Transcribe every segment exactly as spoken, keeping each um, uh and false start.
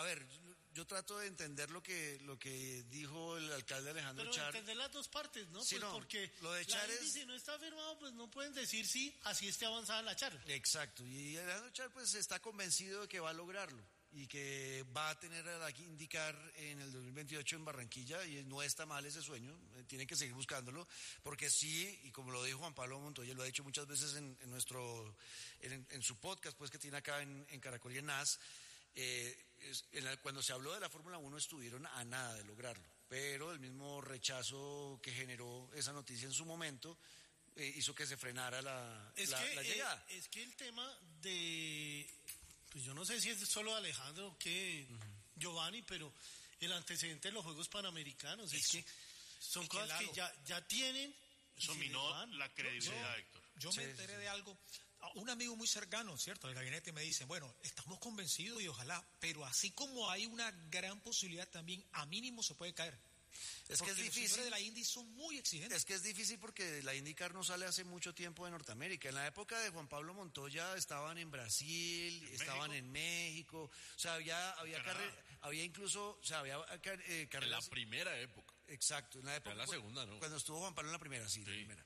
ver, yo, yo trato de entender lo que lo que dijo el alcalde Alejandro Pero Char. entender las dos partes, ¿no? Sí, pues no, porque lo de Char la Indy, es... si no está firmado, pues no pueden decir sí, así esté avanzada la charla. Exacto, y Alejandro Char pues está convencido de que va a lograrlo y que va a tener a la IndyCar en el dos mil veintiocho en Barranquilla, y no está mal ese sueño, eh, tienen que seguir buscándolo, porque sí, y como lo dijo Juan Pablo Montoya, lo ha dicho muchas veces en, en nuestro, en, en su podcast pues que tiene acá en, en Caracol y en N A S, eh, es, en la, cuando se habló de la Fórmula uno estuvieron a nada de lograrlo, pero el mismo rechazo que generó esa noticia en su momento eh, hizo que se frenara la, es la, que, la llegada. Eh, es que el tema de... Pues yo no sé si es solo Alejandro o que uh-huh. Giovanni, pero el antecedente de los Juegos Panamericanos es, es que son es cosas que, que ya, ya tienen. Eso minó la credibilidad, yo, Héctor. Yo sí, me enteré sí. de algo. Un amigo muy cercano, ¿cierto?, del gabinete me dice, bueno, estamos convencidos y ojalá, pero así como hay una gran posibilidad también, a mínimo se puede caer. Es porque que es difícil. Los señores de la Indy son muy exigentes. Es que es difícil porque la IndyCar no sale hace mucho tiempo de Norteamérica. En la época de Juan Pablo Montoya estaban en Brasil, ¿En estaban México? en México. O sea, había había carre, había incluso, o sea, había eh, carreras. En la primera época. Exacto, en la época. En la segunda, ¿no? Cuando estuvo Juan Pablo en la primera, sí, sí. la primera.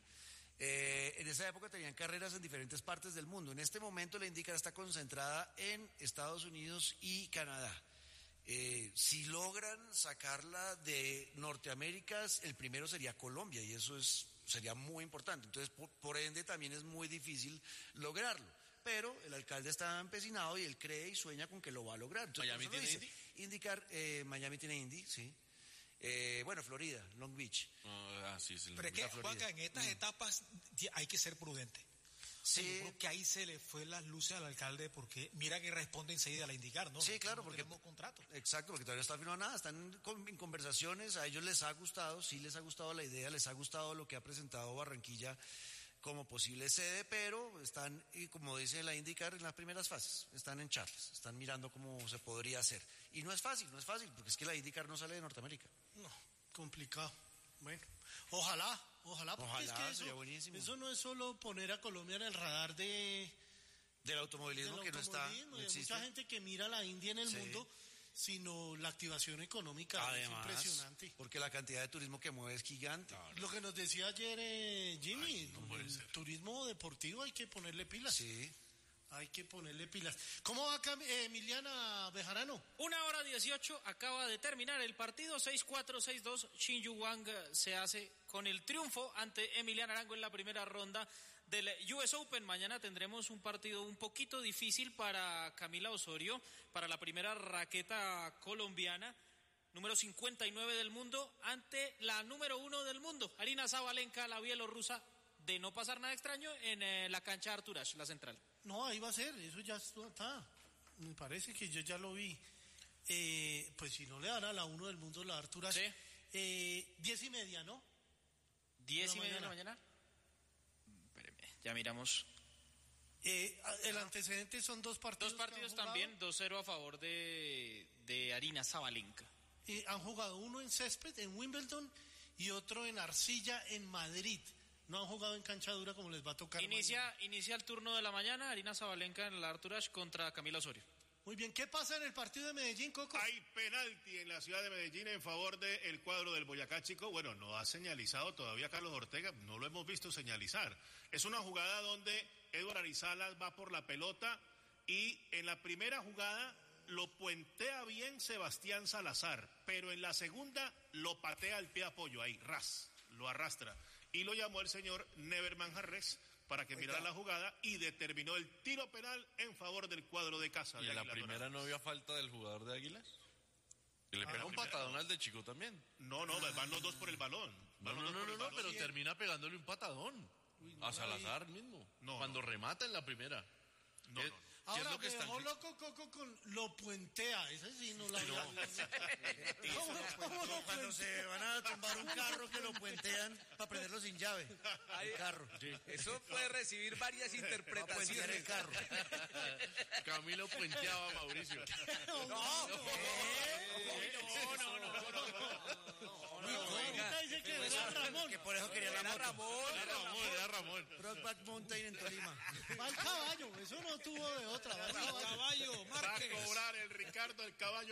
Eh, en esa época tenían carreras en diferentes partes del mundo. En este momento la IndyCar está concentrada en Estados Unidos y Canadá. Eh, si logran sacarla de Norteamérica, el primero sería Colombia, y eso es sería muy importante. Entonces, por, por ende, también es muy difícil lograrlo. Pero el alcalde está empecinado y él cree y sueña con que lo va a lograr. Entonces, ¿Miami tiene dice, Indy? IndyCar, eh, Miami tiene Indy, sí. Eh, bueno, Florida, Long Beach. Ah, sí, sí. Pero es que, Juanca, en estas mm. etapas hay que ser prudente. Sí. Yo creo que ahí se le fue las luces al alcalde, porque mira que responde enseguida a la IndyCar, ¿no? Sí, claro, no porque tenemos contrato. Exacto, porque todavía no está firmado nada, están en, en conversaciones, a ellos les ha gustado, sí les ha gustado la idea, les ha gustado lo que ha presentado Barranquilla como posible sede, pero están, y como dice la IndyCar, en las primeras fases, están en charlas, están mirando cómo se podría hacer. Y no es fácil, no es fácil, porque es que la IndyCar no sale de Norteamérica. No, complicado. Bueno, ojalá, ojalá, porque ojalá, es que eso, sería buenísimo. Eso no es solo poner a Colombia en el radar de del automovilismo, del que automovilismo, no está, no hay existe. Mucha gente que mira la India en el sí. mundo, sino la activación económica. Además, es impresionante. Porque la cantidad de turismo que mueve es gigante. Claro. Lo que nos decía ayer eh, Jimmy, Ay, no el ser. turismo deportivo hay que ponerle pilas. Sí. Hay que ponerle pilas. ¿Cómo va acá, eh, Emiliana Bejarano? Una hora dieciocho, acaba de terminar el partido, seis cuatro, seis dos, Shin Yu Wang se hace con el triunfo ante Emiliana Arango en la primera ronda del U S Open. Mañana tendremos un partido un poquito difícil para Camila Osorio, para la primera raqueta colombiana, número cincuenta y nueve del mundo, ante la número uno del mundo, Aryna Sabalenka, la bielorrusa, de no pasar nada extraño en eh, la cancha Arthur Ashe, la central. No, ahí va a ser, eso ya está. Me parece que yo ya lo vi. Eh, pues si no le dan a la uno del mundo la Arthur Ashe. Sí. Eh, diez y media, ¿no? Diez y media de la mañana. Espéreme, ya miramos. Eh, el antecedente son dos partidos. Dos partidos también, dos cero a favor de, de Aryna Sabalenka. Eh, han jugado uno en césped, en Wimbledon, y otro en arcilla, en Madrid. No han jugado en cancha dura como les va a tocar. Inicia, inicia el turno de la mañana, Aryna Sabalenka en el Arthur Ashe contra Camila Osorio. Muy bien, ¿qué pasa en el partido de Medellín, Coco? Hay penalti en la ciudad de Medellín en favor del cuadro del Boyacá Chico. Bueno, no ha señalizado todavía Carlos Ortega, no lo hemos visto señalizar. Es una jugada donde Edward Arizalas va por la pelota y en la primera jugada lo puentea bien Sebastián Salazar, pero en la segunda lo patea al pie de apoyo, ahí, ras, lo arrastra. Y lo llamó el señor Never Manjarres para que mirara la jugada y determinó el tiro penal en favor del cuadro de casa. ¿Y de en la Águilas primera Doradas. no había falta del jugador de Águilas? ¿Y le Ah, pega un primera, patadón no. al de Chico también? No, no, van los dos por el balón. No, no, no, no, no, pero termina pegándole un patadón. Uy, no, a Salazar ahí. mismo. No, cuando no. remata en la primera. No, ¿Qué, no, no. Ahora es lo que me están... dejó loco Coco con lo puentea, esa sí no la vi. No. Cuando se van a tumbar un carro que lo puentean para prenderlo sin llave. El carro. Sí. Eso puede recibir varias interpretaciones. El carro. Camilo puenteaba a Mauricio. No, no, no. No, no, no, no. Ahorita dice que era Ramón. Que por eso quería la moto. Ramón. Era Ramón, era Ramón. Brokeback Mountain en Tolima. Va el caballo, eso no tuvo de otra. Va el caballo. Caballo, Va a Márquez. cobrar el Ricardo el Caballo